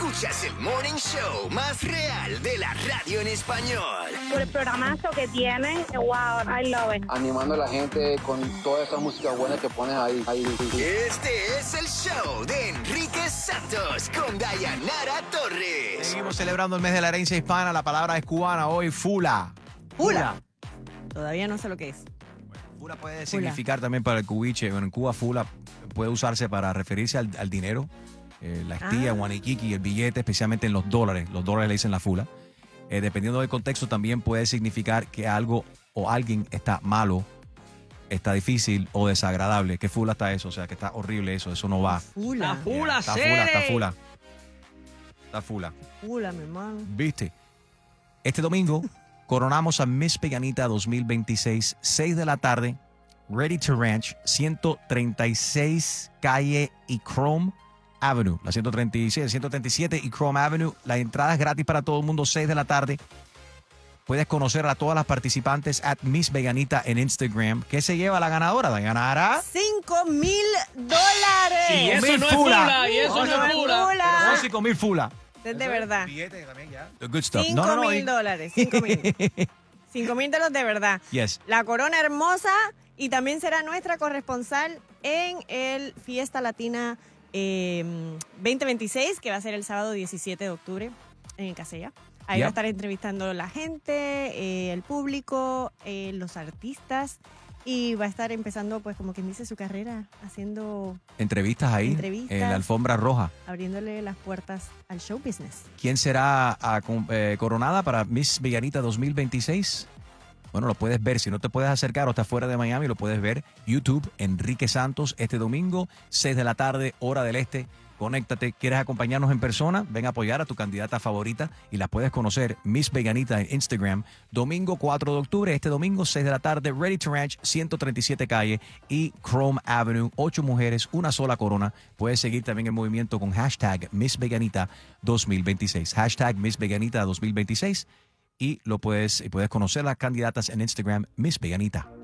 Escuchas el morning show más real de la radio en español. Por el programazo que tienen, wow, I love it. Animando a la gente con toda esa música buena que pones ahí. Este es el show de Enrique Santos con Dayanara Torres. Seguimos celebrando el mes de la herencia hispana. La palabra es cubana hoy, fula. Fula. Todavía no sé lo que es. Fula puede significar también para el cubiche. Bueno, en Cuba fula puede usarse para referirse al dinero. La estilla, guaniquiqui, el billete, especialmente en los dólares. Los dólares le dicen la fula. Dependiendo del contexto, también puede significar que algo o alguien está malo, está difícil o desagradable. ¿Qué fula está eso? O sea, que está horrible eso. Eso no va. Fula. Está fula, está fula. Está fula. Fula, mi hermano. ¿Viste? Este domingo coronamos a Miss Veganita 2026, 6 de la tarde, Ready to Ranch, 136 Calle y Chrome Avenue. La 137 y Chrome Avenue. La entrada es gratis para todo el mundo, 6 de la tarde. Puedes conocer a todas las participantes at Miss Veganita en Instagram. ¿Qué se lleva la ganadora? ¿Ganará? $5,000. Y eso no es fula, y eso no es fula. Son 5,000 fula. Es de verdad. Billete también ya. The good stuff. $5,000. $5,000 de verdad. Yes. La corona hermosa y también será nuestra corresponsal en el Fiesta Latina 2026, que va a ser el sábado 17 de octubre en Casella. Ahí va a estar entrevistando a la gente, el público, los artistas, y va a estar empezando, pues, como quien dice, su carrera, haciendo entrevistas ahí, en la alfombra roja. Abriéndole las puertas al show business. ¿Quién será coronada para Miss Veganita 2026? Bueno, lo puedes ver. Si no te puedes acercar o estás fuera de Miami, lo puedes ver. YouTube, Enrique Santos, este domingo, 6 de la tarde, hora del este. Conéctate. ¿Quieres acompañarnos en persona? Ven a apoyar a tu candidata favorita y la puedes conocer, Miss Veganita, en Instagram. Domingo 4 de octubre, este domingo, 6 de la tarde, Ready to Ranch, 137 Calle y Chrome Avenue. 8 mujeres, una sola corona. Puedes seguir también el movimiento con hashtag Miss Veganita 2026. Hashtag Miss Veganita 2026. Y puedes conocer las candidatas en Instagram, Miss Veganita.